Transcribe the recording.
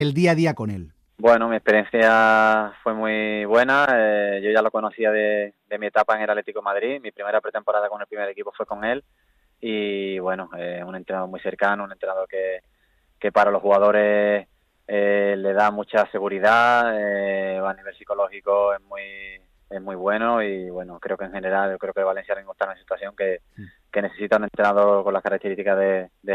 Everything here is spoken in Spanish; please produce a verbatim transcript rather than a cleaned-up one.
el día a día con él? Bueno, mi experiencia fue muy buena. Eh, yo ya lo conocía de, de mi etapa en el Atlético de Madrid. Mi primera pretemporada con el primer equipo fue con él. Y bueno, eh, un entrenador muy cercano, un entrenador que, que para los jugadores eh, le da mucha seguridad. Eh, a nivel psicológico es muy es muy bueno. Y bueno, creo que en general, yo creo que Valencia ahora mismo está en una situación que, que necesita un entrenador con las características de, de